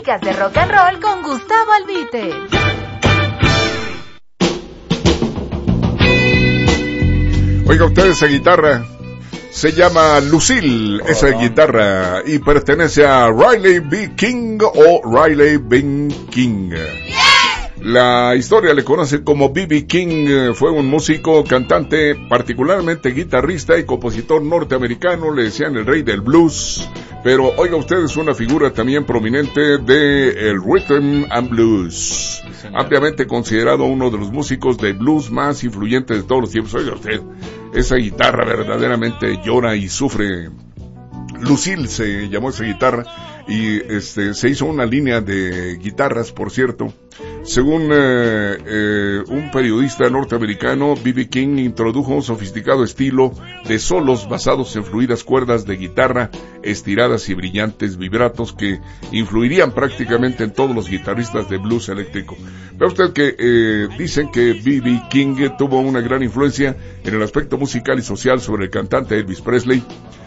clásicas de rock and roll con Gustavo Albite. Oiga usted, esa guitarra se llama Lucille, esa guitarra, y pertenece a Riley B. King o Riley B. King. La historia le conoce como B.B. King. Fue un músico, cantante, particularmente guitarrista y compositor norteamericano. Le decían el rey del blues, pero oiga usted, es una figura también prominente del rhythm and blues, ampliamente considerado uno de los músicos de blues más influyentes de todos los tiempos. Oiga usted, esa guitarra verdaderamente llora y sufre. Lucille se llamó esa guitarra, y se hizo una línea de guitarras, por cierto. Según un periodista norteamericano, B.B. King introdujo un sofisticado estilo de solos basados en fluidas cuerdas de guitarra estiradas y brillantes vibratos que influirían prácticamente en todos los guitarristas de blues eléctrico. Ve usted que dicen que B.B. King tuvo una gran influencia en el aspecto musical y social sobre el cantante Elvis Presley.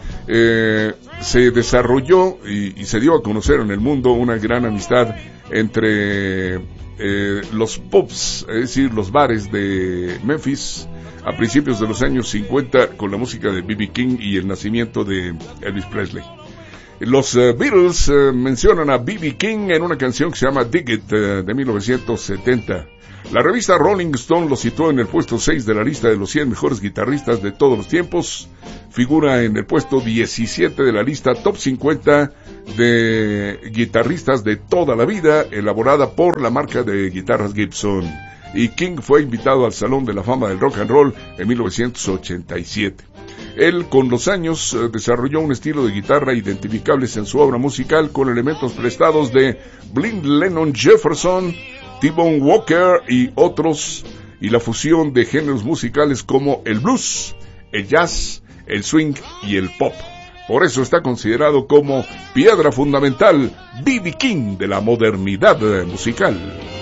Se desarrolló y se dio a conocer en el mundo una gran amistad entre los pubs, es decir, los bares de Memphis a principios de los años 50, con la música de B.B. King y el nacimiento de Elvis Presley. Los Beatles mencionan a B.B. King en una canción que se llama Dig It, de 1970. La revista Rolling Stone lo situó en el puesto 6 de la lista de los 100 mejores guitarristas de todos los tiempos. Figura en el puesto 17 de la lista Top 50 de guitarristas de toda la vida, elaborada por la marca de guitarras Gibson. Y King fue invitado al Salón de la Fama del Rock and Roll en 1987. Él, con los años, desarrolló un estilo de guitarra identificables en su obra musical, con elementos prestados de Blind Lennon Jefferson, T-Bone Walker y otros, y la fusión de géneros musicales como el blues, el jazz, el swing y el pop. Por eso está considerado como piedra fundamental B.B. King de la modernidad musical.